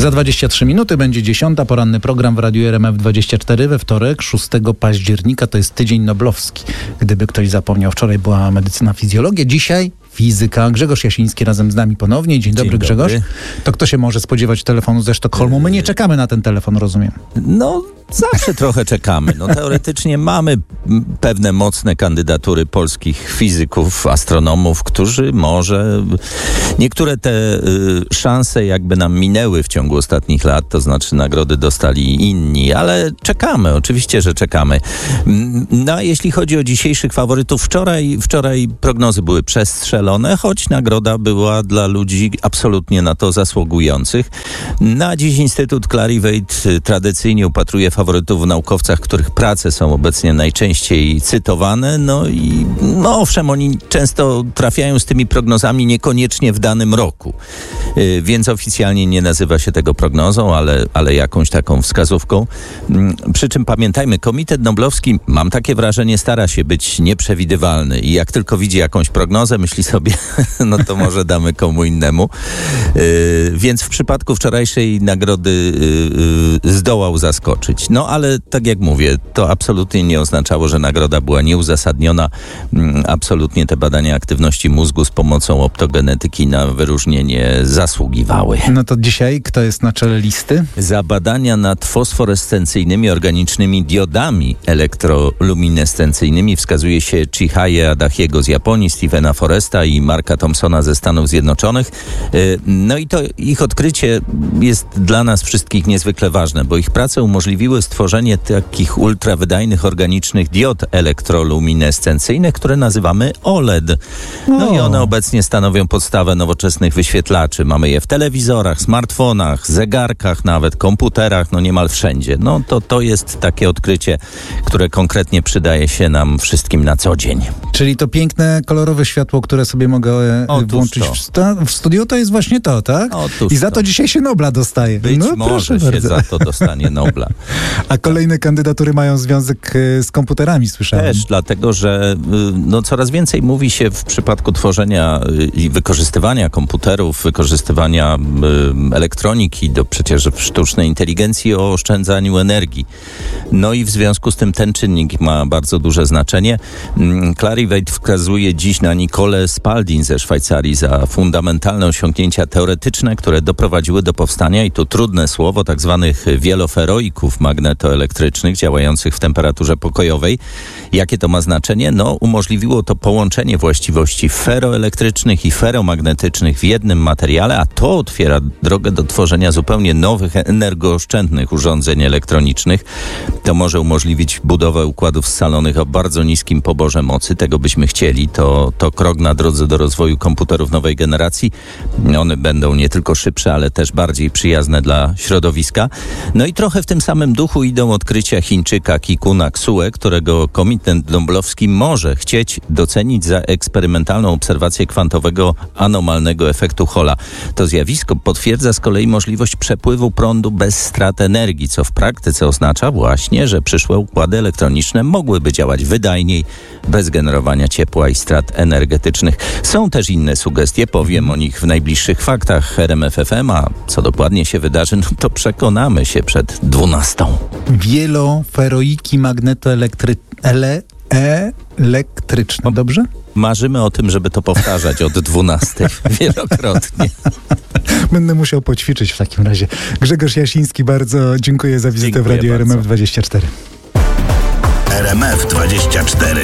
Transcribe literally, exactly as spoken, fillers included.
Za dwadzieścia trzy minuty będzie dziesiąta, poranny program w Radiu R M F dwadzieścia cztery we wtorek, szóstego października, to jest tydzień noblowski. Gdyby ktoś zapomniał, wczoraj była medycyna, fizjologia, dzisiaj fizyka. Grzegorz Jasiński razem z nami ponownie. Dzień dobry, Dzień Grzegorz. Dobry. To kto się może spodziewać telefonu ze Sztokholmu? My nie czekamy na ten telefon, rozumiem. No, zawsze trochę czekamy. No, teoretycznie mamy pewne mocne kandydatury polskich fizyków, astronomów, którzy może... Niektóre te y, szanse jakby nam minęły w ciągu ostatnich lat, to znaczy nagrody dostali inni, ale czekamy, oczywiście, że czekamy. No, a jeśli chodzi o dzisiejszych faworytów, wczoraj, wczoraj prognozy były przestrzelone, choć nagroda była dla ludzi absolutnie na to zasługujących. Na dziś Instytut Clarivate tradycyjnie upatruje faworytów w naukowcach, których prace są obecnie najczęściej cytowane. No i no owszem, oni często trafiają z tymi prognozami niekoniecznie w danym roku. Yy, więc oficjalnie nie nazywa się tego prognozą, ale, ale jakąś taką wskazówką. Yy, przy czym pamiętajmy, Komitet Noblowski, mam takie wrażenie, stara się być nieprzewidywalny i jak tylko widzi jakąś prognozę, myśli sobie, no to może damy komu innemu. Yy, więc w przypadku wczorajszej nagrody yy, zdołał zaskoczyć. No ale tak jak mówię, to absolutnie nie oznaczało, że nagroda była nieuzasadniona. Yy, absolutnie te badania aktywności mózgu z pomocą optogenetyki na wyróżnienie zasługiwały. No to dzisiaj kto jest na czele listy? Za badania nad fosforescencyjnymi organicznymi diodami elektroluminescencyjnymi wskazuje się Chihaye Adachiego z Japonii, Stephena Foresta i Marka Thompsona ze Stanów Zjednoczonych. No i to ich odkrycie jest dla nas wszystkich niezwykle ważne, bo ich prace umożliwiły stworzenie takich ultrawydajnych organicznych diod elektroluminescencyjnych, które nazywamy O L E D. No o. I one obecnie stanowią podstawę nowoczesnych wyświetlaczy. Mamy je w telewizorach, smartfonach, zegarkach nawet, komputerach, no niemal wszędzie. No to to jest takie odkrycie, które konkretnie przydaje się nam wszystkim na co dzień. Czyli to piękne, kolorowe światło, które sobie mogę Otóż włączyć w, sta- w studiu, to jest właśnie to, tak? Otóż I za to, to dzisiaj się Nobla dostaje. Być no, może się bardzo. Za to dostanie Nobla. A kolejne kandydatury mają związek z komputerami, słyszałem. Też, dlatego, że no, coraz więcej mówi się w przypadku tworzenia i wykorzystywania komputerów, wykorzystywania y, elektroniki do przecież sztucznej inteligencji o oszczędzaniu energii. No i w związku z tym ten czynnik ma bardzo duże znaczenie. Clarivate wskazuje dziś na Nicole Spalding ze Szwajcarii za fundamentalne osiągnięcia teoretyczne, które doprowadziły do powstania, i to trudne słowo, tak zwanych wieloferoików magnetoelektrycznych działających w temperaturze pokojowej. Jakie to ma znaczenie? No, umożliwiło to połączenie właściwości feroelektrycznych i feromagnetycznych w jednym materiale, a to otwiera drogę do tworzenia zupełnie nowych, energooszczędnych urządzeń elektronicznych. To może umożliwić budowę układów scalonych o bardzo niskim poborze mocy. Tego byśmy chcieli. To, to krok na drodze do rozwoju komputerów nowej generacji. One będą nie tylko szybsze, ale też bardziej przyjazne dla środowiska. No i trochę w tym samym duchu idą odkrycia Chińczyka Kikuna Ksue, którego Komitet Noblowski może chcieć docenić za eksperymentalną obserwację kwantowego anomalnego efektu Halla. To zjawisko potwierdza z kolei możliwość przepływu prądu bez strat energii, co w praktyce oznacza właśnie, że przyszłe układy elektroniczne mogłyby działać wydajniej, bez generowania ciepła i strat energetycznych. Są też inne sugestie, powiem o nich w najbliższych faktach R M F F M, a co dokładnie się wydarzy, no to przekonamy się przed dwunastą. Wieloferoiki magnetoelektryczne. Elektryczne, dobrze? Marzymy o tym, żeby to powtarzać od dwunastej wielokrotnie. Będę musiał poćwiczyć w takim razie. Grzegorz Jasiński, bardzo dziękuję za wizytę dziękuję w Radiu R M F dwadzieścia cztery. R M F dwadzieścia cztery.